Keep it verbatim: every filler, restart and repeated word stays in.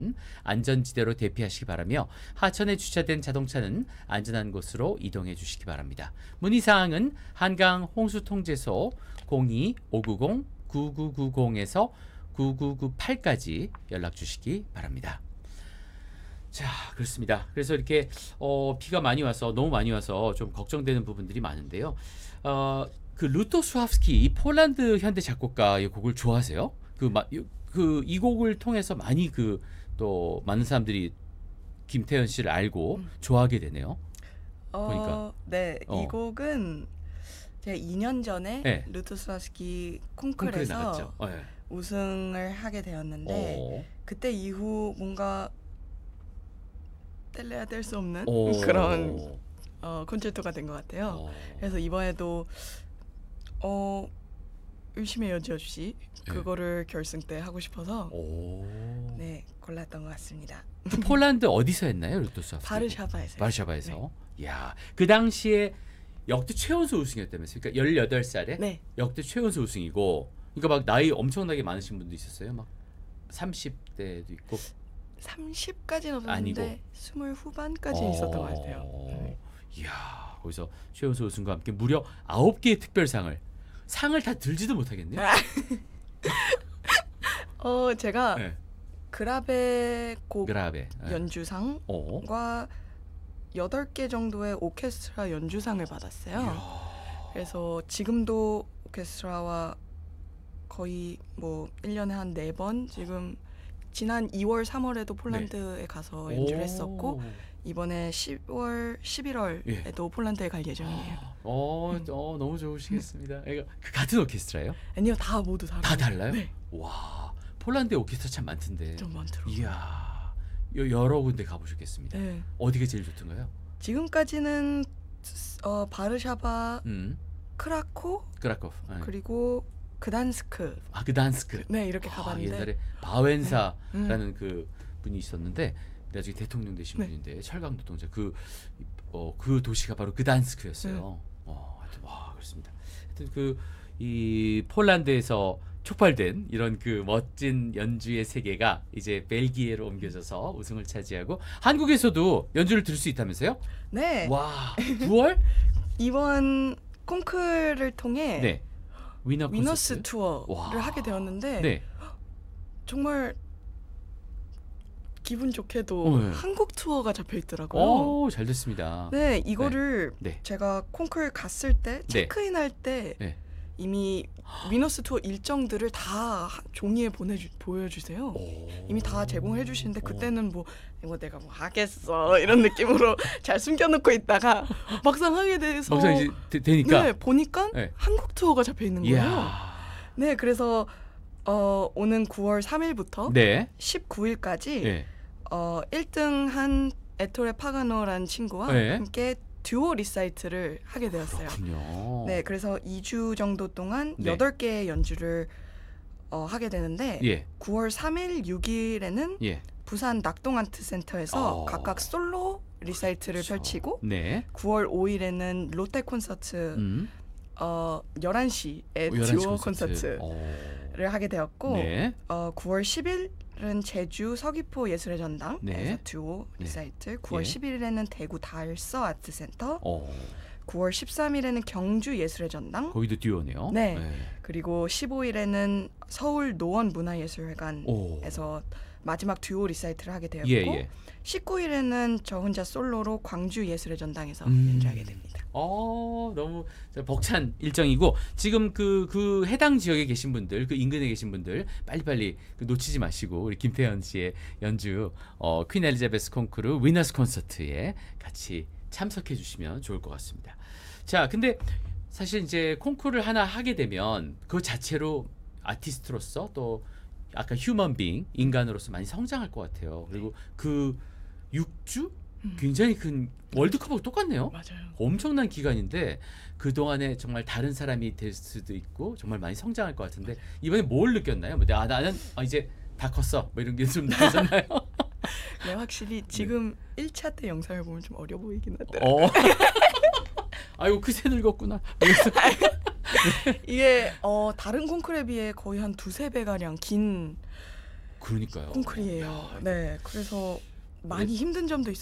안전지대로 대피하시기 바라며 하천에 주차된 자동차는 안전한 곳으로 이동해 주시기 바랍니다. 문의사항은 한강 홍수통제소 공이 오구공 구구구공에서 구구구팔까지 연락 주시기 바랍니다. 자, 그렇습니다. 그래서 이렇게 어, 비가 많이 와서 너무 많이 와서 좀 걱정되는 부분들이 많은데요. 어, 그 루토 수하프스키 이 폴란드 현대 작곡가의 곡을 좋아하세요? 그 그 이 곡을 통해서 많이 그 또 많은 사람들이 김태현 씨를 알고 음. 좋아하게 되네요. 어, 보니까. 네, 어. 이 곡은 제가 이 년 전에 네. 루토 수하프스키 콩쿠르에 콩쿠르에서 나갔죠. 네. 우승을 하게 되었는데 어. 그때 이후 뭔가 뗄래야 뗄 수 없는 오. 그런 어, 콘체르토가 된 것 같아요. 오. 그래서 이번에도 어, 의심의 여지없이 네. 그거를 결승 때 하고 싶어서 오. 네 골랐던 것 같습니다. 폴란드 어디서 했나요, 루토 수하프스키? 바르샤바에서. 바르샤바에서. 네. 야, 그 당시에 역대 최연소 우승이었다면서요? 그러니까 열여덟 살에 네. 역대 최연소 우승이고, 그러니까 막 나이 엄청나게 많으신 분도 있었어요. 막 삼십 대도 있고. 삼십까지는 없었는데 아니고. 스물 후반까지 어. 있었던 것 같아요. 네. 이야, 거기서 최연소 우승과 함께 무려 아홉 개의 특별상을 상을 다 들지도 못하겠네요. 어 제가 네. 그라베 곡 그라베 네. 연주상과 어. 여덟 개 정도의 오케스트라 연주상을 받았어요. 이야. 그래서 지금도 오케스트라와 거의 뭐 일 년에 한 네 번 지금 지난 이월 삼월에도 폴란드에 네. 가서 연주를 오. 했었고 이번에 시월 십일월에도 예. 폴란드에 갈 예정이에요. 어, 음. 어 너무 좋으시겠습니다. 그 같은 오케스트라예요? 아니요, 다 모두 다르고. 다 달라요? 네. 와, 폴란드에 오케스트라 참 많던데. 좀 많더라고요. 이야, 여, 여러 군데 가보셨겠습니다. 네. 어디가 제일 좋던가요? 지금까지는 어, 바르샤바, 음, 크라코 크라코프. 네. 그리고 그단스크. 아, 그단스크. 네, 이렇게 아, 가봤는데 옛날에 바웬사라는 네. 음. 그 분이 있었는데 나중에 대통령 되신 네. 분인데 철강 노동자 그, 어, 그 도시가 바로 그단스크였어요. 네. 어, 하여튼 와, 그렇습니다. 하여튼 그 이 폴란드에서 촉발된 이런 그 멋진 연주의 세계가 이제 벨기에로 옮겨져서 우승을 차지하고 한국에서도 연주를 들을 수 있다면서요? 네. 와, 구월? 이번 콩쿠르를 통해 네. 위너 위너스 콘서트? 투어를 와. 하게 되었는데 네. 정말 기분 좋게도 어, 네. 한국 투어가 잡혀 있더라고요. 오, 잘 됐습니다. 네, 이거를 네. 제가 콩쿠르 갔을 때 네. 체크인할 때 네. 이미 위너스 투어 일정들을 다 종이에 보내주 보여주세요. 오. 이미 다 제공해 주시는데 오. 그때는 뭐 이거 내가 뭐 하겠어 이런 느낌으로 잘 숨겨놓고 있다가 막상 하게 돼서 막상 이제 되, 되니까. 네 보니까 네. 한국 투어가 잡혀 있는 거예요. 이야. 네, 그래서 어, 오는 구월 삼일부터 네. 십구일까지 네. 어, 일 등 한 에토레 파가노라는 친구와 네. 함께 듀오 리사이트를 하게 되었어요. 그렇군요. 네, 그래서 이 주 정도 동안 네. 여덟 개의 연주를 어, 하게 되는데 예. 구월 삼일, 육일에는 예. 부산 낙동아트센터에서 어. 각각 솔로 리사이트를 그렇죠. 펼치고 네. 구월 오일에는 롯데 콘서트 음. 어, 열한 시에 열한 시 듀오 콘서트. 콘서트를 어. 하게 되었고 네. 어, 구월 십일은 제주 서귀포 예술의 전당에서 네. 듀오 네. 리사이트, 구월 예. 십일일에는 대구 달서 아트센터, 어. 구월 십삼일에는 경주 예술의 전당, 거기도 듀오네요. 네. 그리고 십오일에는 서울 노원 문화예술회관에서 오. 마지막 듀오 리사이트를 하게 되었고 예, 예. 십구일에는 저 혼자 솔로로 광주 예술의 전당에서 음. 연주하게 됩니다. 어, 너무 벅찬 일정이고 지금 그, 그 해당 지역에 계신 분들, 그 인근에 계신 분들 빨리빨리 그 놓치지 마시고 우리 김태현 씨의 연주 어, 퀸 엘리자베스 콩쿠르 위너스 콘서트에 같이 참석해 주시면 좋을 것 같습니다. 자, 근데 사실 이제 콩쿠르를 하나 하게 되면 그 자체로 아티스트로서 또 아까 휴먼 빙, 인간으로서 많이 성장할 것 같아요. 그리고 그 육 주? 음. 굉장히 큰 월드컵하고 똑같네요. 맞아요. 엄청난 기간인데 그 동안에 정말 다른 사람이 될 수도 있고 정말 많이 성장할 것 같은데 이번에 뭘 느꼈나요? 뭐, 아, 나는 아, 이제 다 컸어. 뭐 이런 게 좀 느껴졌나요? 네, 확실히 지금 일 차 때 영상을 보면 좀 어려 보이긴 하더라고요. 어. 아이고 그새 늙었구나. 이게 어, 다른 콩쿠르에 비해 거의 한 두세 배 가량 긴 그러니까요. 꽁클이에요. 네, 그래서 많이 힘든 점도